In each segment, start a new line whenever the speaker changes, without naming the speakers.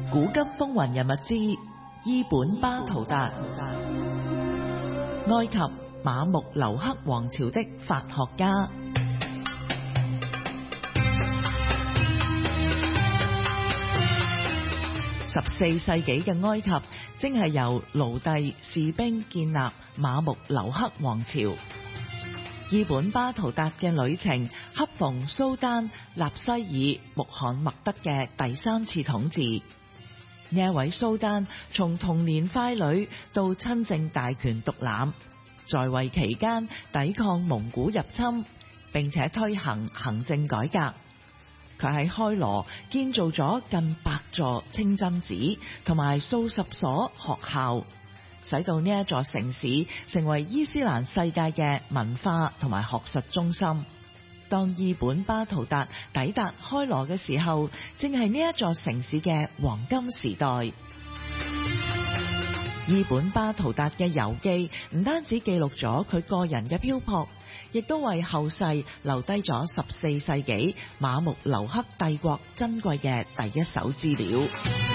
古今風雲人物之伊本巴圖達，埃及馬木留克王朝的法學家。14世紀嘅埃及正係由奴隸士兵建立馬木留克王朝。伊本巴圖達嘅旅程恰逢蘇丹納西爾穆罕默德嘅第3次統治。呢一位蘇丹從童年傀儡到親政大權獨攬，在位期間抵抗蒙古入侵，並且推行行政改革。佢喺開羅建造咗近100座清真寺同埋數十所學校，使到呢一座城市成為伊斯蘭世界嘅文化同埋學術中心。當伊本巴圖達抵達開羅嘅時候，正係呢一座城市嘅黃金時代。伊本巴圖達嘅遊記唔單止記錄咗佢個人嘅漂泊，亦都為後世留低咗14世紀馬木留克帝國珍貴嘅第一手資料。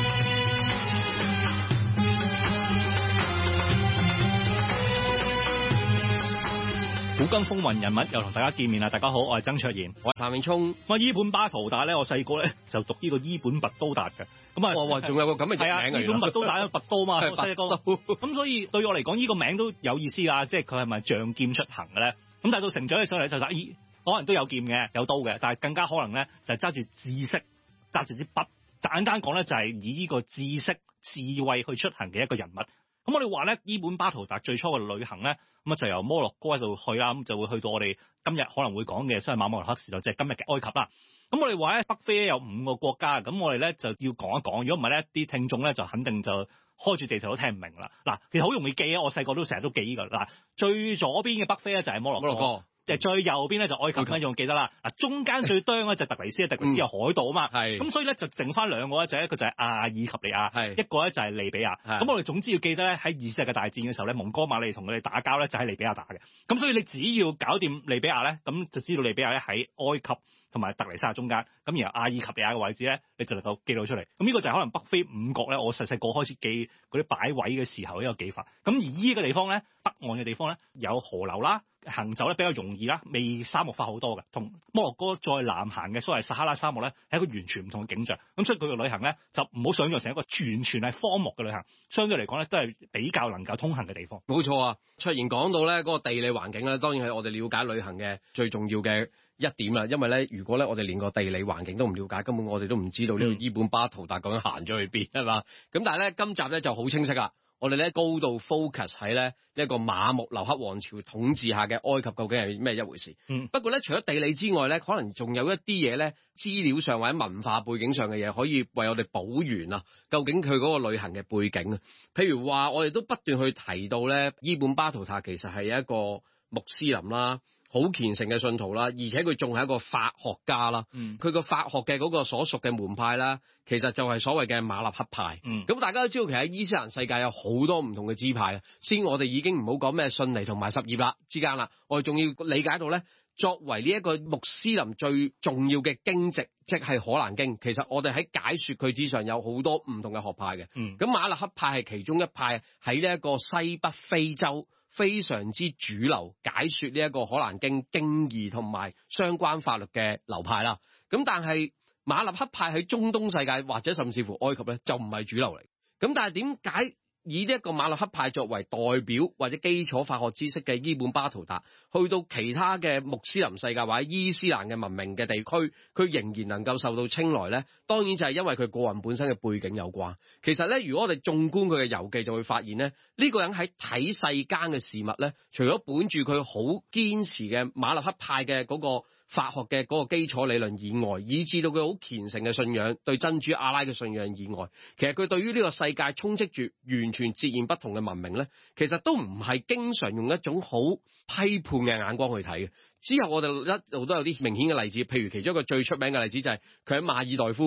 古今風雲人物又同大家見面啦！大家好，我係曾卓然，
我係譚永聰。
我伊本巴圖達咧，我細個咧就讀呢個伊本拔都達嘅。咁啊，
仲有個咁嘅名嘅。
伊本拔都達，拔都嘛，我細個。
拔都。
咁所以對我嚟講，呢個名都有意思㗎，即係佢係咪仗劍出行嘅咧？咁但係到成長嘅時候咧，就咦，可能都有劍嘅，有刀嘅，但係更加可能咧就係揸住知識，揸住支筆。簡單講咧，就係以呢個知識、智慧去出行嘅一個人物。咁我哋話咧，伊本巴圖達最初嘅旅行咧，咁啊就由摩洛哥度去啦，咁就會去到我哋今日可能會講嘅，即係馬木留克時代，即係今日嘅埃及啦。咁我哋話咧，北非咧有5個國家，咁我哋咧就要講一講，如果唔係咧，啲聽眾咧就肯定就開住地圖都聽唔明啦。嗱，其實好容易記啊，我細個都成日都記㗎。嗱，最左邊嘅北非咧就係摩洛哥。最右邊咧就埃及，咁仲記得啦。嗱，中間最端咧就突尼斯，突尼斯有海島啊嘛。係。咁所以咧就剩翻2個咧，就一個就係阿爾及利亞，一個咧就係利比亞。咁我哋總之要記得咧，喺2次世界大戰嘅時候咧，蒙哥馬利同佢哋打交咧，就喺利比亞打嘅。咁所以你只要搞掂利比亞咧，咁就知道利比亞咧喺埃及同埋突尼斯中間。咁然後阿爾及利亞嘅位置咧，你就能夠記到出嚟。咁呢個就係可能北非5國咧，我細個開始記嗰啲擺位嘅時候呢個記法。咁而呢個地方咧，北岸嘅地方咧，有河流啦。行走咧比較容易啦，未沙漠化好多嘅，同摩洛哥再南行嘅所謂撒哈拉沙漠咧係一個完全唔同嘅景象。咁所以佢嘅旅行咧就唔好想象成一個完全係荒漠嘅旅行，相對嚟講咧都係比較能夠通行嘅地方。
冇錯啊，卓然講到咧嗰個地理環境咧，當然係我哋了解旅行嘅最重要嘅一點啦。因為咧，如果咧我哋連個地理環境都唔了解，根本我哋都唔知道呢個伊本巴圖達究竟行咗去邊係嘛。咁但係咧今集咧就好清晰啦。我哋咧高度 focus 喺咧呢一個馬木留克王朝統治下嘅埃及究竟係咩一回事？不過咧除咗地理之外咧，可能仲有一啲嘢咧資料上或者文化背景上嘅嘢可以為我哋補完啊。究竟佢嗰個旅行嘅背景啊？譬如話我哋都不斷去提到咧，伊本巴圖達其實係一個穆斯林啦。好虔誠嘅信徒啦，而且佢仲係一個法學家啦。佢個法學嘅嗰個所屬嘅門派啦，其實就係所謂嘅馬納克派。咁大家都知道，其實喺伊斯蘭世界有好多唔同嘅支派。先我哋已經唔好講咩遜尼同埋什葉啦之間啦，我哋仲要理解到咧，作為呢一個穆斯林最重要嘅經籍，即係可蘭經。其實我哋喺解說佢之上有好多唔同嘅學派嘅。咁馬納克派係其中一派，喺呢一個西北非洲非常之主流解說呢一個可蘭經經義同埋相關法律嘅流派啦。咁但係馬納克派喺中東世界或者甚至乎埃及咧就唔係主流嚟。咁但係點解以呢一個馬納克派作為代表或者基礎法學知識嘅伊本巴圖達，去到其他嘅穆斯林世界或者伊斯蘭嘅文明嘅地區，佢仍然能夠受到青睞咧？當然就係因為佢個人本身嘅背景有關。其實咧，如果我哋縱觀佢嘅遊記，就會發現咧，呢個人喺睇世間嘅事物咧，除咗本住佢好堅持嘅馬納克派嘅嗰個法學嘅嗰個基礎理論以外，以至到佢好虔誠嘅信仰，對真主阿拉嘅信仰以外，其實佢對於呢個世界充斥住完全截然不同嘅文明咧，其實都唔係經常用一種好批判嘅眼光去睇嘅。之後我哋一路都有啲明顯嘅例子，譬如其中一個最出名嘅例子就係佢喺馬爾代夫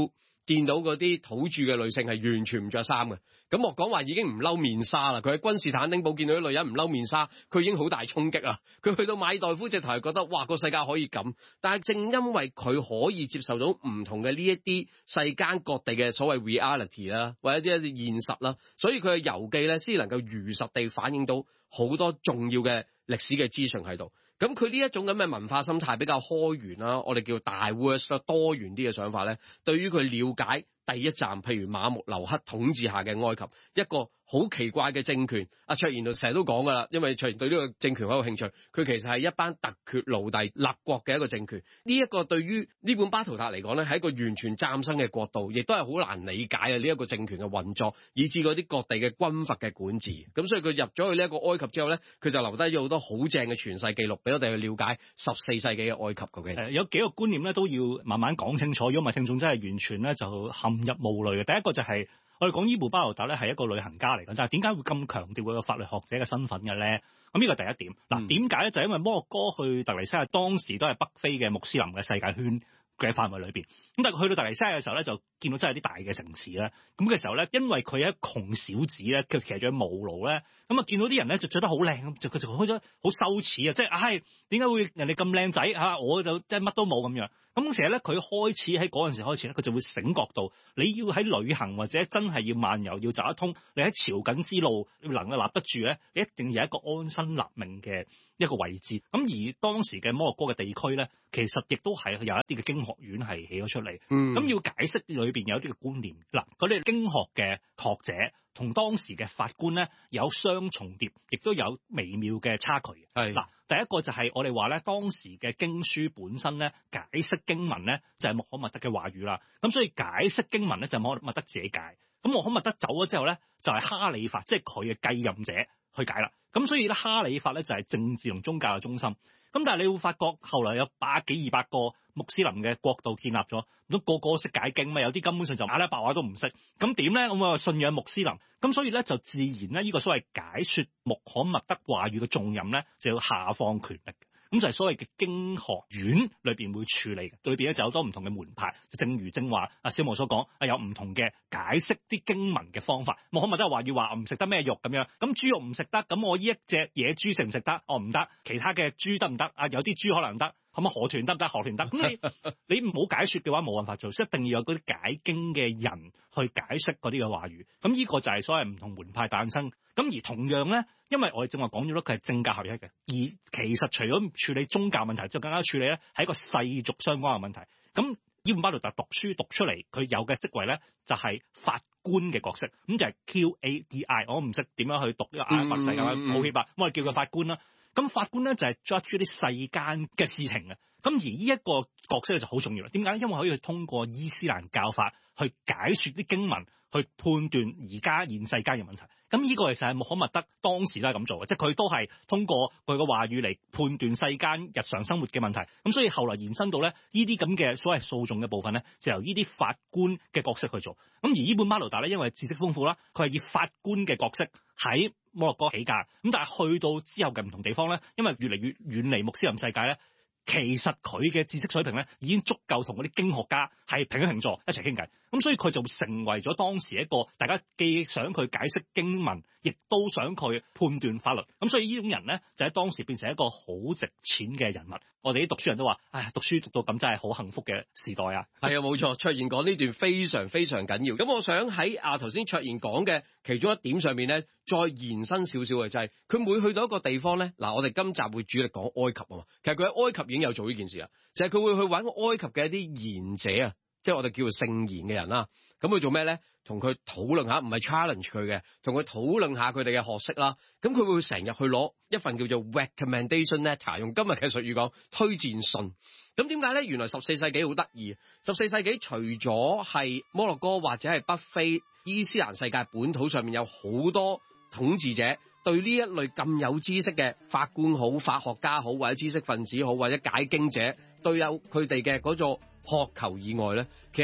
見到嗰啲土著嘅女性係完全唔着衫嘅。咁莫講話已經唔嬲面紗啦，佢喺君士坦丁堡見到啲女人唔嬲面紗，佢已經好大衝擊啦。佢去到馬爾代夫直頭係覺得哇，個世界可以咁，但係正因為佢可以接受到唔同嘅呢一啲世間各地嘅所謂 reality 啦，或者一啲現實啦，所以佢嘅遊記咧先能夠如實地反映到好多重要嘅歷史嘅資訊喺度。咁佢呢一種咁嘅文化心態比較開源啦，我哋叫 diverse 啦，多元啲嘅想法咧，對於佢了解第一站，譬如馬木留克統治下嘅埃及，一個好奇怪嘅政權。阿卓然就成日都講噶啦，因為卓然對呢個政權好有興趣，佢其實係一班突厥奴隸立國嘅一個政權。呢一個對於呢本巴圖塔嚟講咧，係一個完全嶄新嘅國度，亦都係好難理解嘅呢一個政權嘅運作，以至嗰啲各地嘅軍閥嘅管治。咁所以佢入咗去呢一個埃及之後咧，佢就留低咗好多好正嘅傳世記錄俾我哋去了解14世紀嘅埃及究竟。
有幾個觀念咧都要慢慢講清楚，如果唔係聽眾真係完全咧就陷入霧裡嘅。第一個就係我哋講伊布巴魯達咧係一個旅行家嚟嘅，但係點解會咁強調佢個法律學者嘅身份嘅咧？咁呢個第一點。嗱，點解咧？就係因為摩洛哥去突尼西亞當時都係北非嘅穆斯林嘅世界圈嘅範圍裏邊，咁但係去到突尼西亞嘅時候咧，就見到真係啲大嘅城市咧。咁嘅時候咧，因為佢係一窮小子咧，佢騎住毛驢咧，咁啊見到啲人咧就着得好靚，佢就開咗好羞恥啊！即係點解會人哋咁靚仔嚇，我就即係乜都冇咁樣。咁成日咧，佢開始喺嗰陣時開始咧，佢就會醒覺到你要喺旅行或者真係要漫遊要走得通，你喺朝覲之路你能夠立得住咧，你一定有一個安身立命嘅一個位置。咁而當時嘅摩洛哥嘅地區咧，其實亦都係有一啲嘅經學院係起咗出嚟。咁要解釋裏邊有啲嘅觀念。嗱，嗰啲經學嘅學者同當時嘅法官咧有相重疊，亦都有微妙嘅差距。係嗱，第一個就係我哋話咧，當時嘅經書本身咧解釋經文咧就係穆罕默德嘅話語啦。咁所以解釋經文咧就係穆罕默德自己解。咁穆罕默德走咗之後咧，就係哈里發，即係佢嘅繼任者去解啦。咁所以咧，哈里發咧就係政治同宗教嘅中心。咁但係你會發覺後來有100幾200個穆斯林嘅國度建立咗，咁個個識解經嘛，有啲根本上就阿拉伯話都唔識。咁點咧？咁我信仰穆斯林，咁所以咧就自然咧呢個所謂解説穆罕默德話語嘅重任咧就要下放權力。咁就係所謂嘅經學院裏邊會處理嘅，裏邊咧就有好多唔同嘅門派。正如正話阿小毛所講，有唔同嘅解釋啲經文嘅方法。穆罕默德話要話唔食得咩肉咁樣，咁豬肉唔食得，咁我呢一隻野豬食唔食得？哦，唔得，其他嘅豬得唔得？有啲豬可能得。咁河豚得唔得？河豚得。咁你唔好解説嘅話，冇辦法做，所以一定要有嗰啲解經嘅人去解釋嗰啲嘅話語。咁呢個就係所謂唔同門派誕生。咁而同樣咧，因為我哋正話講咗啦，佢係政教合一嘅。而其實除咗處理宗教問題，就更加處理咧係一個世俗相關嘅問題。咁伊本巴魯達讀書讀出嚟，佢有嘅職位咧就係法官嘅角色。咁就係 QADI， 我唔識點樣去讀呢個阿拉伯世界冇協吧，我哋叫佢法官啦。咁法官咧就係 judge 啲世間嘅事情嘅，咁而呢一個角色就好重要啦。點解？因為可以通過伊斯蘭教法去解説啲經文，去判斷而家現世間嘅問題。咁呢個其實係穆罕默德當時都係咁做嘅，即係佢都係通過佢嘅話語嚟判斷世間日常生活嘅問題。咁所以後來延伸到咧呢啲咁嘅所謂訴訟嘅部分咧，就由呢啲法官嘅角色去做。咁而伊本巴魯達咧，因為知識豐富啦，佢係以法官嘅角色喺摩洛哥起家。咁但係去到之後嘅唔同地方咧，因為越嚟越遠離穆斯林世界咧，其實佢嘅知識水平咧已經足夠同嗰啲經學家係平起平坐一齊傾偈。咁所以佢就成為咗當時一個大家既想佢解釋經文，亦都想佢判斷法律。咁所以呢種人咧就喺當時變成一個好值錢嘅人物。我哋啲讀書人都話：唉，讀書讀到咁真係好幸福嘅時代啊！係啊，冇錯，卓然講呢段非常非常緊要。咁我想喺頭先卓然講嘅其中一點上面咧，再延伸少少嘅就係佢每去到一個地方咧，嗱，我哋今集會主力講埃及啊嘛。其實佢喺埃及已經有做呢件事啦，就係佢會去揾埃及嘅一啲賢者啊，即係我哋叫做聖賢嘅人啦。咁佢做咩咧？同佢討論下，唔係 challenge 佢嘅，同佢討論下佢哋嘅學識啦。咁佢會成日去攞一份叫做 recommendation letter， 用今日嘅術語講推薦信。咁點解咧？原來14世紀好得意。14世紀除咗係摩洛哥或者係北非伊斯蘭世界本土上面有好多統治者對呢一類咁有知識嘅法官好、法學家好，或者知識分子好，或者解經者對有佢哋嘅嗰座渴求以外咧，其實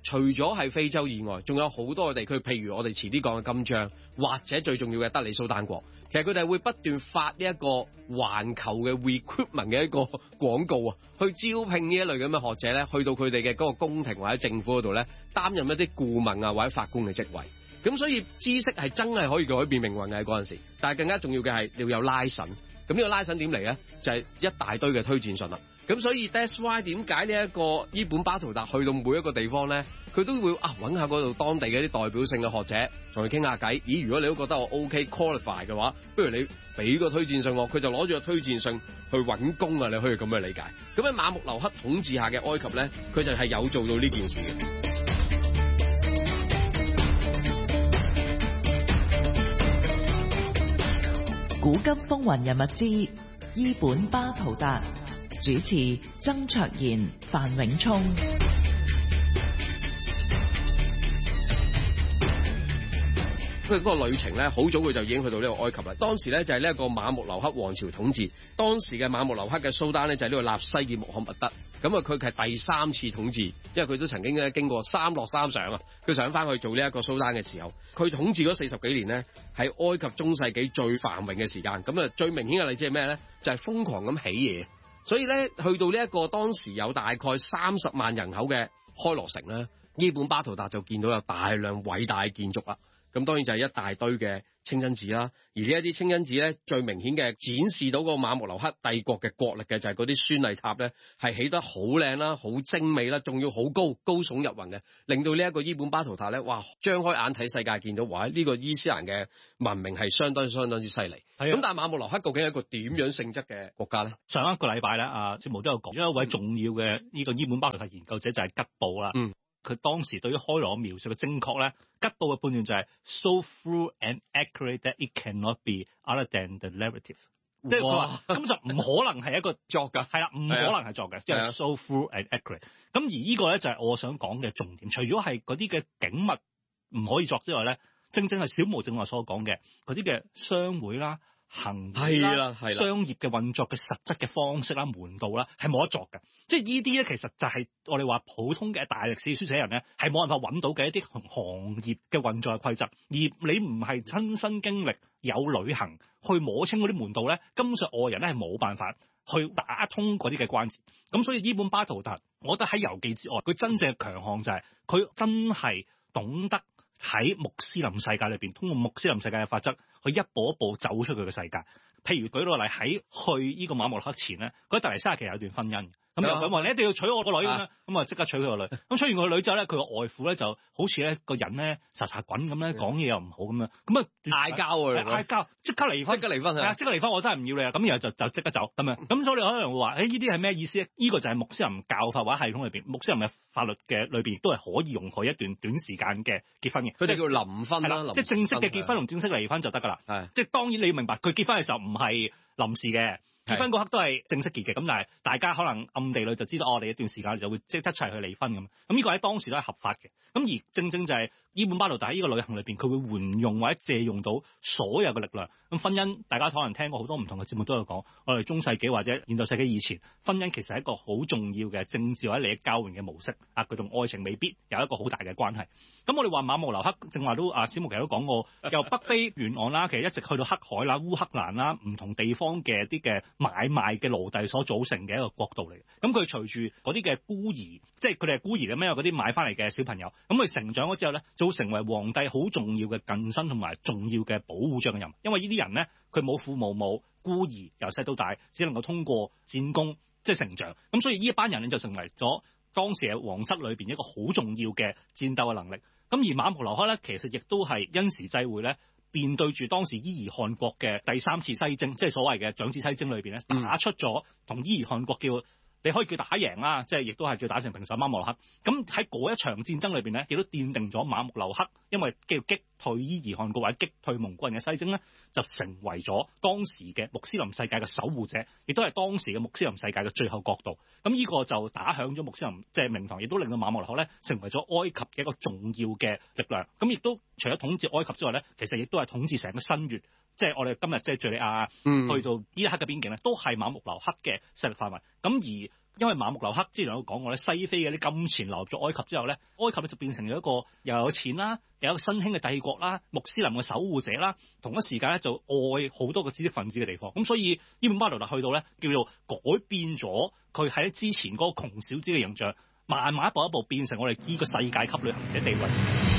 除咗係非洲以外，仲有好多嘅地區，譬如我哋遲啲講嘅金章，或者最重要嘅德里蘇丹國，其實佢哋會不斷發呢一個環球嘅 recruitment 嘅一個廣告啊，去招聘呢一類咁嘅學者咧，去到佢哋嘅嗰個宮廷或者政府嗰度咧，擔任一啲顧問啊或者法官嘅職位。咁所以知識係真係可以改變命運嘅嗰陣時，但係更加重要嘅係你要有拉神。咁呢個拉神點嚟咧？就係一大堆嘅推薦信啦。咁所以 that's why 點解呢一個伊本巴圖達去到每一個地方咧，佢都會揾下嗰度當地嘅啲代表性嘅學者，同佢傾下偈。咦，如果你都覺得我 OK qualify 嘅話，不如你俾個推薦信我，佢就攞住個推薦信去揾工啊！你可以咁去理解。咁喺馬木留克統治下嘅埃及咧，佢就係有做到呢件事嘅。
古今風雲人物之伊本巴圖達，主持曾卓賢、范永聰。
佢嗰個旅程咧，好早佢就已經去到呢個埃及啦。當時咧就係呢一個馬木留克王朝統治，當時嘅馬木留克嘅蘇丹咧就係呢個納西爾穆罕默德。咁啊，佢係第3次統治，因為佢都曾經咧經過3落3上啊。佢上翻去做呢一個蘇丹嘅時候，佢統治咗40幾年咧，係埃及中世紀最繁榮嘅時間。咁啊，最明顯嘅例子係咩咧？就係瘋狂咁起嘢。所以咧，去到呢一個當時有大概30萬人口嘅開羅城咧，伊本巴圖達就見到有大量偉大嘅建築啦。咁當然就係一大堆嘅清真寺啦，而呢一啲清真寺咧，最明顯嘅展示到個馬木留克帝國嘅國力嘅就係嗰啲宣禮塔咧，係起得好靚啦，好精美啦，仲要好高聳入雲嘅，令到呢一個伊本巴圖達咧，哇，張開眼睇世界，見到哇呢個伊斯蘭嘅文明係相當之犀利。咁但係馬木留克究竟係一個點樣性質嘅國家咧？
上一個禮拜咧，節目都有講，有一位重要嘅呢個伊本巴圖達研究者就係吉布啦。佢當時對於開羅描述嘅精確咧，吉布嘅判斷就係 so true and accurate that it cannot be other than the narrative， 即係佢話根本就唔可能係一個作㗎，係啦，唔可能係作嘅，即係 so true and accurate。咁而呢個咧就係我想講嘅重點，除咗係嗰啲嘅景物唔可以作之外咧，正係小毛正話所講嘅嗰啲嘅商會啦、行業啦、商業嘅運作嘅實質嘅方式啦、門道啦，係冇得作嘅。即係呢啲咧，其實就係我哋話普通嘅大歷史書寫人咧，係冇辦法揾到嘅一啲行業嘅運作嘅規則。而你唔係親身經歷有旅行去摸清嗰啲門道咧，根本上外人咧係冇辦法去打通嗰啲嘅關節。咁所以伊本巴圖達，我覺得喺遊記之外，佢真正嘅強項就係佢真係懂得喺穆斯林世界裏邊，通過穆斯林世界嘅法則，去一步一步走出佢嘅世界。譬如舉個例，喺去呢個馬木留克前咧，佢喺特尼西亞其實有段婚姻。咁佢話你一定要娶我個女咁樣，咁啊即刻娶佢個女。咁娶完佢個女之後咧，佢個外父咧就好似咧個人咧沙沙滾咁咧，講嘢又唔好咁樣，咁啊嗌交喎，嗌交即刻離婚，係啊，即刻離婚，我真係唔要你啊！咁然後就即刻走咁樣。咁所以你可能會話，呢啲係咩意思咧？呢個就係穆斯林教法或者系統裏邊，穆斯林嘅法律嘅裏邊都係可以容許一段短時間嘅結婚嘅。
佢哋叫臨婚啦，
即係正式嘅結婚同正式離婚就得㗎啦。即係當然你要明白，佢結婚嘅時候唔係臨時嘅。結婚嗰刻都係正式結嘅，咁但係大家可能暗地裏就知道，我哋一段時間就會即刻一齊去離婚咁。咁呢個喺當時都係合法嘅。咁而正正就係伊本巴圖達喺呢個旅行裏邊，佢會援用或者借用到所有嘅力量。咁婚姻，大家可能聽過好多唔同嘅節目都有講，我哋中世紀或者現代世紀以前，婚姻其實係一個好重要嘅政治或者利益交換嘅模式。佢同愛情未必有一個好大嘅關係。咁我哋話馬木留克正話都小木其實都講過，由北非沿岸啦，其實一直去到黑海啦、烏克蘭啦，唔同地方嘅啲嘅買賣嘅奴隸所組成嘅一個國度嚟嘅。咁佢隨住嗰啲嘅孤兒，即係佢哋係孤兒咁樣，嗰啲買翻嚟嘅小朋友，咁佢成長咗之後咧，就會成為皇帝好重要嘅近身同埋重要嘅保護障人。因為呢啲人咧，佢冇父冇母，孤兒由細到大，只能夠通過戰功即係成長。咁所以呢一班人咧就成為咗當時嘅皇室裏邊一個好重要嘅戰鬥嘅能力。咁而馬木留克咧，其實亦都係因時際會咧，面對住當時伊兒汗國嘅第3次西征，即係所謂嘅長子西征裏邊咧，打出咗同伊兒汗國叫你可以叫打贏啦，即係亦都係叫打成平手馬木留克。咁喺嗰一場戰爭裏邊咧，亦都奠定咗馬木留克因為叫擊退伊兒汗國或者擊退蒙古人嘅西征咧，就成為咗當時嘅穆斯林世界嘅守護者，亦都係當時嘅穆斯林世界嘅最後國度。咁呢個就打響咗穆斯林即係名堂，亦都令到馬木留克咧成為咗埃及嘅一個重要嘅力量。咁亦都除咗統治埃及之外咧，其實亦都係統治成個新月即係我哋今日即係敘利亞去到伊拉克嘅邊境咧，都係馬木留克嘅勢力範圍。咁而因為馬木留克之前有講過咧，西非嘅啲金錢流入咗埃及之後咧，埃及咧就變成咗一個又有錢啦，又有一個新興嘅帝國啦，穆斯林嘅守護者啦，同一時間咧就愛好多個知識分子嘅地方。咁所以伊本巴圖達去到咧，叫做改變咗佢喺之前嗰個窮小子嘅形象，慢慢一步一步變成我哋呢個世界級旅行者地位。